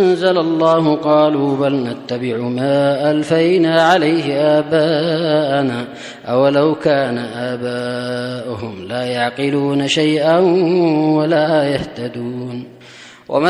أنزل الله قالوا بل نتبع ما ألفينا عليه آباءنا أولو كان آباؤهم لا يعقلون شيئا ولا يهتدون